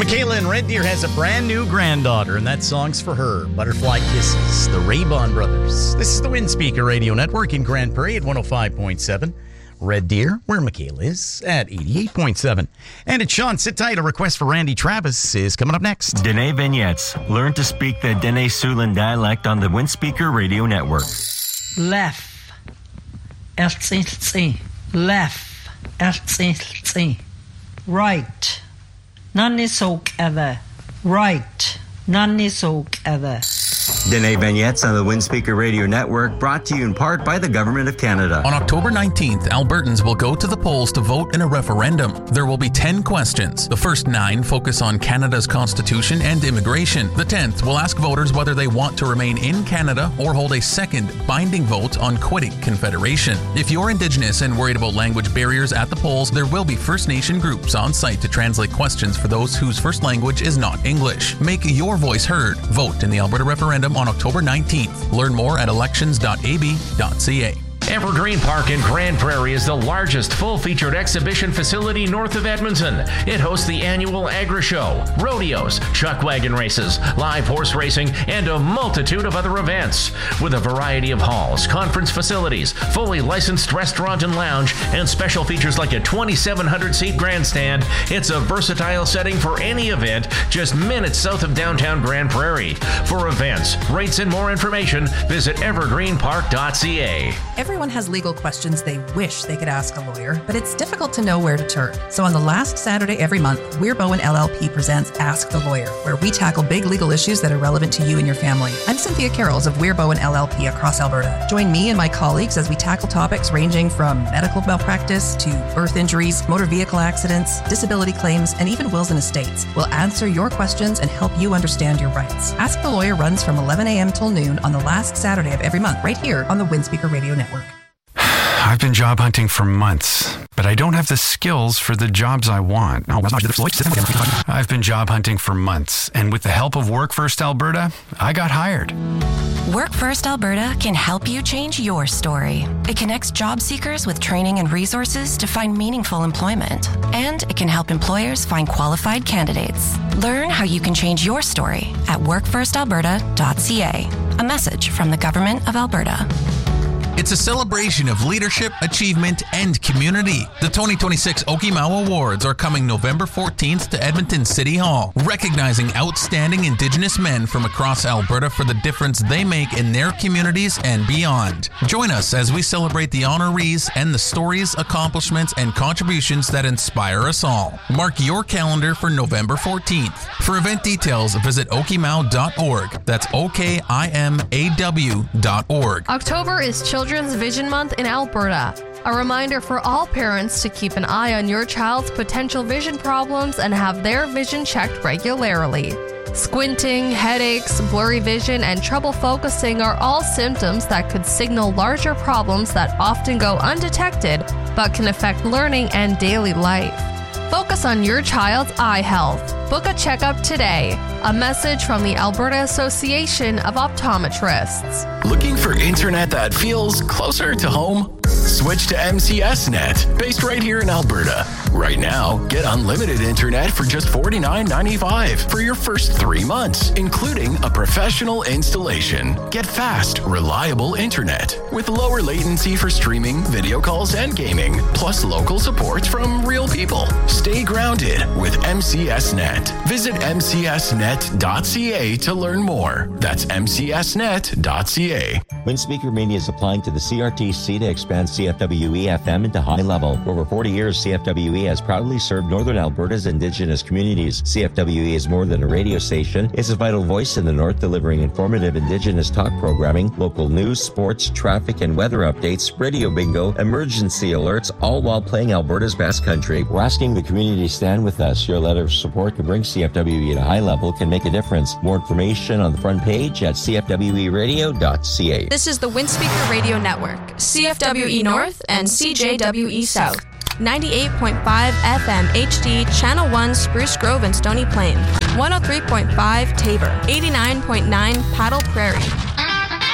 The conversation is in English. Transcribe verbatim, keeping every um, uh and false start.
Michaela in Red Deer has a brand new granddaughter, and that song's for her. Butterfly Kisses, the Raybon Brothers. This is the Windspeaker Radio Network in Grand Prairie at one oh five point seven. Red Deer, where Michaela is, at eighty-eight point seven. And it's Sean, sit tight. A request for Randy Travis is coming up next. Dene Vignettes. Learn to speak the Dene Siouxland dialect on the Windspeaker Radio Network. Left. L C C. Left. L C C. Right. Nani soak ever. Right. Nani soak ever. Dene Vignettes on the Windspeaker Radio Network, brought to you in part by the Government of Canada. On October nineteenth, Albertans will go to the polls to vote in a referendum. There will be ten questions. The first nine focus on Canada's constitution and immigration. The tenth will ask voters whether they want to remain in Canada or hold a second binding vote on quitting Confederation. If you're Indigenous and worried about language barriers at the polls, there will be First Nation groups on site to translate questions for those whose first language is not English. Make your voice heard. Vote in the Alberta referendum on October nineteenth. Learn more at elections dot a b dot c a. Evergreen Park in Grand Prairie is the largest full-featured exhibition facility north of Edmonton. It hosts the annual Agra Show, rodeos, chuck wagon races, live horse racing, and a multitude of other events. With a variety of halls, conference facilities, fully licensed restaurant and lounge, and special features like a twenty-seven hundred seat grandstand, it's a versatile setting for any event just minutes south of downtown Grand Prairie. For events, rates, and more information, visit evergreen park dot c a. Everyone has legal questions they wish they could ask a lawyer, but it's difficult to know where to turn. So on the last Saturday every month, Weir Bowen L L P presents Ask the Lawyer, where we tackle big legal issues that are relevant to you and your family. I'm Cynthia Carrolls of Weir Bowen L L P across Alberta. Join me and my colleagues as we tackle topics ranging from medical malpractice to birth injuries, motor vehicle accidents, disability claims, and even wills and estates. We'll answer your questions and help you understand your rights. Ask the Lawyer runs from eleven a.m. till noon on the last Saturday of every month, right here on the Windspeaker Radio Network. I've been job hunting for months, but I don't have the skills for the jobs I want. I've been job hunting for months, and with the help of Work First Alberta, I got hired. Work First Alberta can help you change your story. It connects job seekers with training and resources to find meaningful employment, and it can help employers find qualified candidates. Learn how you can change your story at work first alberta dot c a. A message from the Government of Alberta. It's a celebration of leadership, achievement, and community. The twenty twenty-six Okimau Awards are coming November fourteenth to Edmonton City Hall, recognizing outstanding Indigenous men from across Alberta for the difference they make in their communities and beyond. Join us as we celebrate the honorees and the stories, accomplishments, and contributions that inspire us all. Mark your calendar for November fourteenth. For event details, visit okimau dot org. That's O K I M A W dot org. October is Children's Vision Month in Alberta. A reminder for all parents to keep an eye on your child's potential vision problems and have their vision checked regularly. Squinting, headaches, blurry vision, and trouble focusing are all symptoms that could signal larger problems that often go undetected but can affect learning and daily life. Focus on your child's eye health. Book a checkup today. A message from the Alberta Association of Optometrists. Looking for internet that feels closer to home? Switch to M C S Net, based right here in Alberta. Right now, get unlimited internet for just forty-nine ninety-five for your first three months, including a professional installation. Get fast, reliable internet with lower latency for streaming, video calls, and gaming, plus local support from real people. Stay grounded with M C S Net. Visit m c s net dot c a to learn more. That's m c s net dot c a. Windspeaker Media is applying to the C R T C to expand C F W E F M into high level. For over forty years, C F W E has proudly served Northern Alberta's Indigenous communities. C F W E is more than a radio station. It's a vital voice in the North, delivering informative Indigenous talk programming, local news, sports, traffic, and weather updates, radio bingo, emergency alerts, all while playing Alberta's best country. We're asking the community to stand with us. Your letter of support can bring C F W E to high level, can make a difference. More information on the front page at c f w e radio dot c a. This is the Windspeaker Radio Network, C F W E North and C J W E South. ninety-eight point five F M H D, Channel one, Spruce Grove and Stony Plain. one oh three point five Tabor. eighty-nine point nine Paddle Prairie.